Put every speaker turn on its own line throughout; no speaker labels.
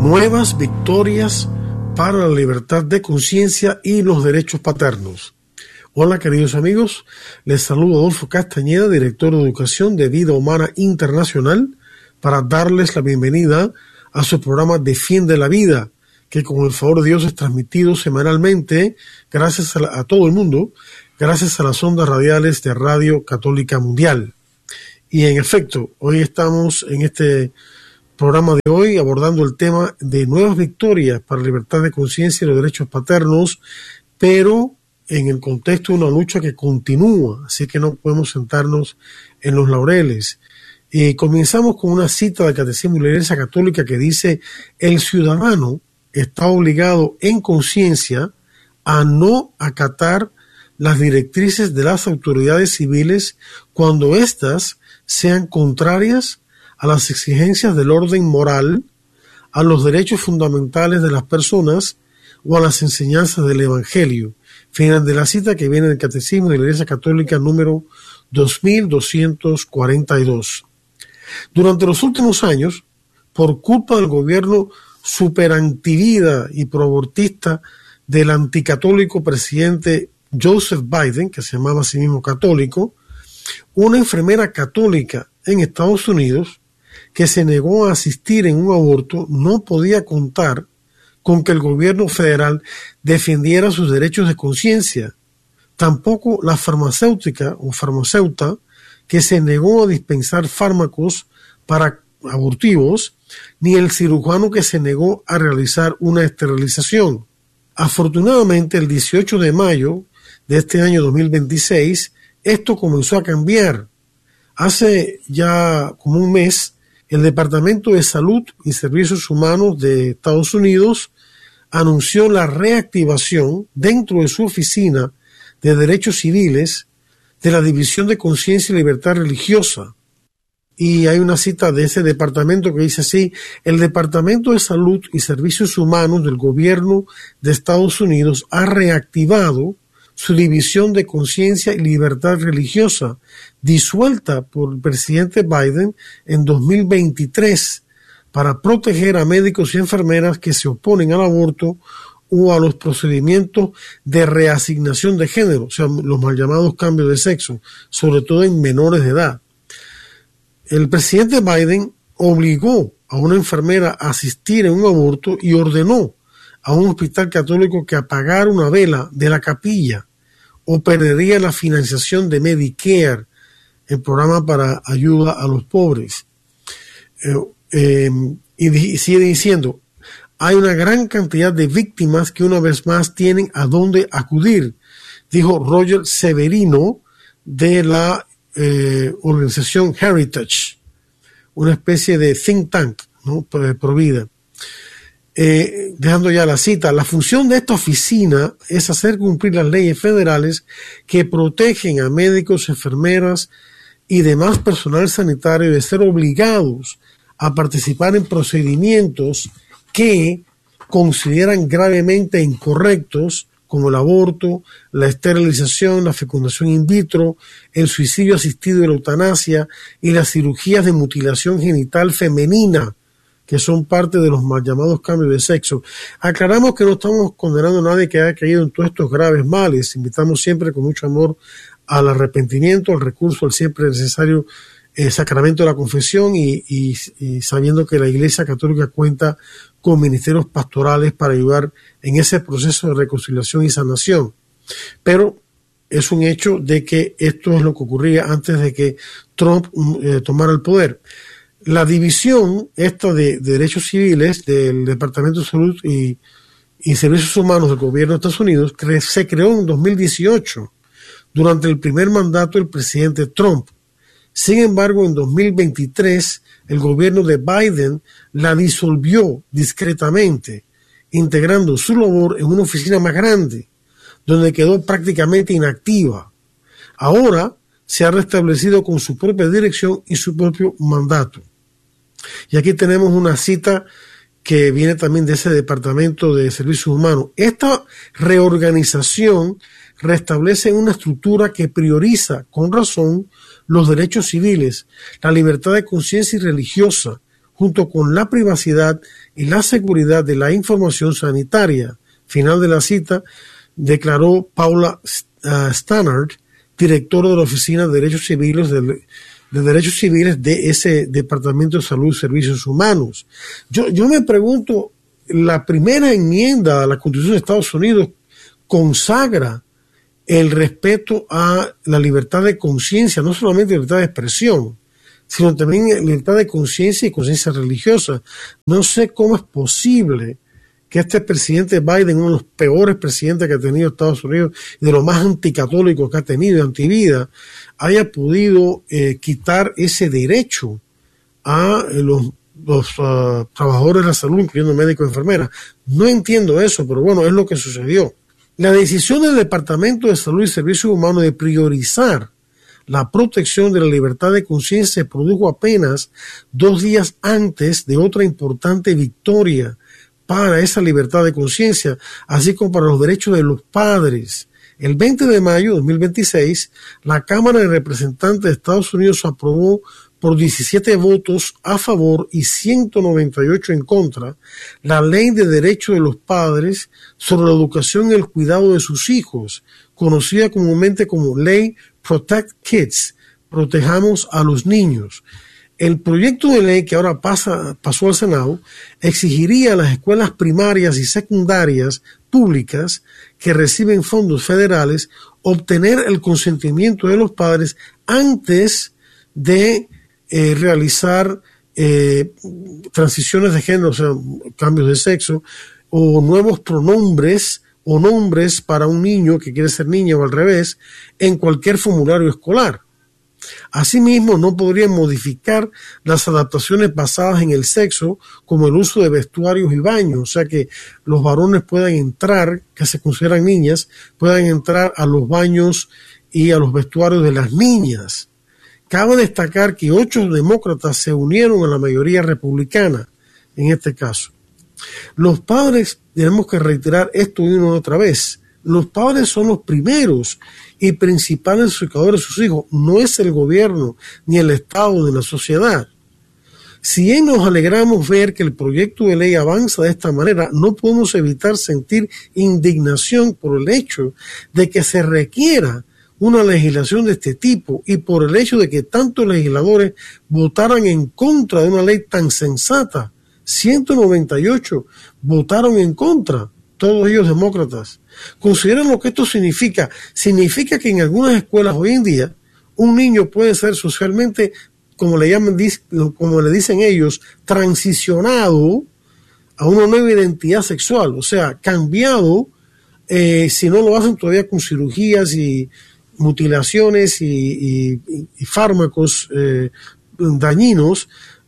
Nuevas victorias para la libertad de conciencia y los derechos paternos. Hola queridos amigos, les saludo Adolfo Castañeda, director de Educación de Vida Humana Internacional, para darles la bienvenida a su programa Defiende la Vida, que con el favor de Dios es transmitido semanalmente gracias a todo el mundo, gracias a las ondas radiales de Radio Católica Mundial. Y en efecto, hoy estamos en este programa de hoy abordando el tema de nuevas victorias para la libertad de conciencia y los derechos paternos, pero en el contexto de una lucha que continúa, así que no podemos sentarnos en los laureles. Y comenzamos con una cita del Catecismo de la Iglesia Católica que dice: el ciudadano está obligado en conciencia a no acatar las directrices de las autoridades civiles cuando éstas sean contrarias a las exigencias del orden moral, a los derechos fundamentales de las personas o a las enseñanzas del Evangelio. Final de la cita, que viene del Catecismo de la Iglesia Católica número 2242. Durante los últimos años, por culpa del gobierno superantivida y proabortista del anticatólico presidente Joseph Biden, que se llamaba a sí mismo católico, una enfermera católica en Estados Unidos que se negó a asistir en un aborto no podía contar con que el gobierno federal defendiera sus derechos de conciencia. Tampoco la farmacéutica o farmacéuta que se negó a dispensar fármacos para abortivos, ni el cirujano que se negó a realizar una esterilización. Afortunadamente, el 18 de mayo de este año 2026, esto comenzó a cambiar. Hace ya como un mes, el Departamento de Salud y Servicios Humanos de Estados Unidos anunció la reactivación dentro de su oficina de derechos civiles de la División de Conciencia y Libertad Religiosa. Y hay una cita de ese departamento que dice así: el Departamento de Salud y Servicios Humanos del Gobierno de Estados Unidos ha reactivado su División de Conciencia y Libertad Religiosa, disuelta por el presidente Biden en 2023, para proteger a médicos y enfermeras que se oponen al aborto o a los procedimientos de reasignación de género, o sea, los mal llamados cambios de sexo, sobre todo en menores de edad. El presidente Biden obligó a una enfermera a asistir en un aborto y ordenó a un hospital católico que apagara una vela de la capilla o perdería la financiación de Medicare, el programa para ayuda a los pobres. Y sigue diciendo: hay una gran cantidad de víctimas que una vez más tienen a dónde acudir, dijo Roger Severino de la organización Heritage, una especie de think tank, ¿no?, pro vida. Dejando ya la cita, la función de esta oficina es hacer cumplir las leyes federales que protegen a médicos, enfermeras y demás personal sanitario de ser obligados a participar en procedimientos que consideran gravemente incorrectos, como el aborto, la esterilización, la fecundación in vitro, el suicidio asistido y la eutanasia y las cirugías de mutilación genital femenina, que son parte de los mal llamados cambios de sexo. Aclaramos que no estamos condenando a nadie que haya caído en todos estos graves males. Invitamos siempre con mucho amor al arrepentimiento, al recurso al siempre necesario sacramento de la confesión y sabiendo que la Iglesia Católica cuenta con ministerios pastorales para ayudar en ese proceso de reconciliación y sanación. Pero es un hecho de que esto es lo que ocurría antes de que Trump tomara el poder. La división esta de derechos civiles del Departamento de Salud y Servicios Humanos del Gobierno de Estados Unidos se creó en 2018 durante el primer mandato del presidente Trump. Sin embargo, en 2023 el gobierno de Biden la disolvió discretamente, integrando su labor en una oficina más grande, donde quedó prácticamente inactiva. Ahora se ha restablecido con su propia dirección y su propio mandato. Y aquí tenemos una cita que viene también de ese Departamento de Servicios Humanos. Esta reorganización restablece una estructura que prioriza, con razón, los derechos civiles, la libertad de conciencia y religiosa, junto con la privacidad y la seguridad de la información sanitaria. Final de la cita, declaró Paula Stannard, directora de la Oficina de Derechos Civiles de ese Departamento de Salud y Servicios Humanos. Yo me pregunto, la primera enmienda a la Constitución de Estados Unidos consagra el respeto a la libertad de conciencia, no solamente libertad de expresión, sino también libertad de conciencia y conciencia religiosa. No sé cómo es posible que este presidente Biden, uno de los peores presidentes que ha tenido Estados Unidos, de los más anticatólicos que ha tenido, antivida, haya podido quitar ese derecho a los trabajadores de la salud, incluyendo médicos y enfermeras. No entiendo eso, pero bueno, es lo que sucedió. La decisión del Departamento de Salud y Servicios Humanos de priorizar la protección de la libertad de conciencia se produjo apenas 2 días antes de otra importante victoria para esa libertad de conciencia, así como para los derechos de los padres. El 20 de mayo de 2026, la Cámara de Representantes de Estados Unidos aprobó por 17 votos a favor y 198 en contra la Ley de Derechos de los Padres sobre la educación y el cuidado de sus hijos, conocida comúnmente como Ley Protect Kids, Protejamos a los Niños. El proyecto de ley que ahora pasó al Senado exigiría a las escuelas primarias y secundarias públicas que reciben fondos federales obtener el consentimiento de los padres antes de realizar transiciones de género, o sea, cambios de sexo, o nuevos pronombres o nombres para un niño que quiere ser niña o al revés, en cualquier formulario escolar. Asimismo, no podrían modificar las adaptaciones basadas en el sexo, como el uso de vestuarios y baños, o sea que los varones puedan entrar, que se consideran niñas, puedan entrar a los baños y a los vestuarios de las niñas. Cabe destacar que 8 demócratas se unieron a la mayoría republicana en este caso. Los padres, tenemos que reiterar esto una y otra vez, los padres son los primeros y principales educadores de sus hijos, no es el gobierno, ni el Estado, ni la sociedad. Si bien nos alegramos ver que el proyecto de ley avanza de esta manera, no podemos evitar sentir indignación por el hecho de que se requiera una legislación de este tipo y por el hecho de que tantos legisladores votaran en contra de una ley tan sensata. 198 votaron en contra, todos ellos demócratas. ¿Consideran lo que esto significa? Significa que en algunas escuelas hoy en día un niño puede ser socialmente, como le dicen ellos, transicionado a una nueva identidad sexual, o sea, cambiado, si no lo hacen todavía con cirugías y mutilaciones y fármacos dañinos,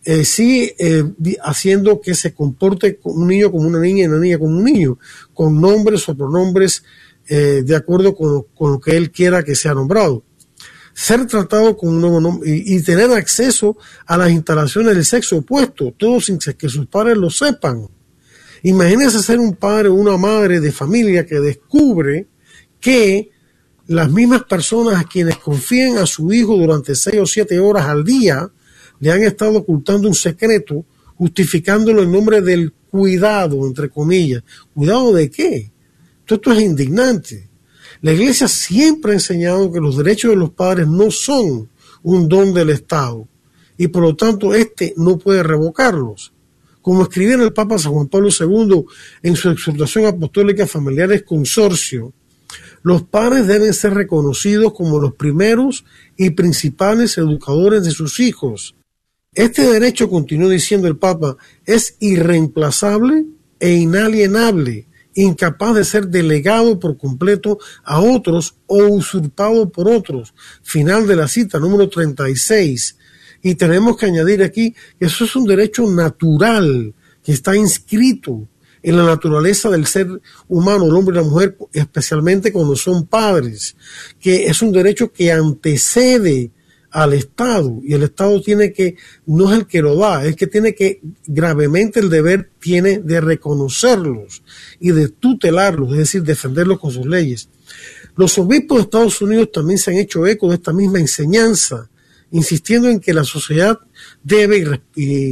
haciendo que se comporte un niño como una niña y una niña como un niño, con nombres o pronombres de acuerdo con lo que él quiera que sea nombrado. Ser tratado con un nuevo nombre y tener acceso a las instalaciones del sexo opuesto, todo sin que sus padres lo sepan. Imagínense ser un padre o una madre de familia que descubre que las mismas personas a quienes confían a su hijo durante 6 o 7 horas al día le han estado ocultando un secreto, justificándolo en nombre del cuidado, entre comillas. ¿Cuidado de qué? Esto es indignante. La Iglesia siempre ha enseñado que los derechos de los padres no son un don del Estado y por lo tanto este no puede revocarlos. Como escribiera el Papa San Juan Pablo II en su exhortación apostólica Familiares Consorcio, los padres deben ser reconocidos como los primeros y principales educadores de sus hijos. Este derecho, continuó diciendo el Papa, es irreemplazable e inalienable, incapaz de ser delegado por completo a otros o usurpado por otros. Final de la cita, número 36. Y tenemos que añadir aquí que eso es un derecho natural que está inscrito en la naturaleza del ser humano, el hombre y la mujer, especialmente cuando son padres, que es un derecho que antecede al Estado, y el Estado no es el que lo da, es que tiene que, gravemente el deber tiene de reconocerlos y de tutelarlos, es decir, defenderlos con sus leyes. Los obispos de Estados Unidos también se han hecho eco de esta misma enseñanza, insistiendo en que la sociedad debe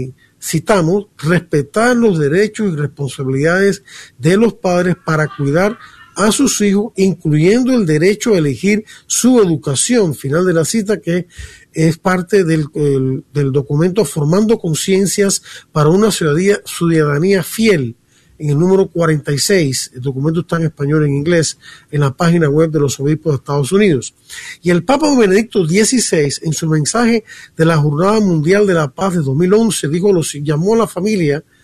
citamos, respetar los derechos y responsabilidades de los padres para cuidar a sus hijos, incluyendo el derecho a elegir su educación. Final de la cita, que es parte del documento Formando Conciencias para una ciudadanía fiel, en el número 46. El documento está en español y en inglés en la página web de los obispos de Estados Unidos. Y el Papa Benedicto XVI, en su mensaje de la Jornada Mundial de la Paz de 2011, llamó a la familia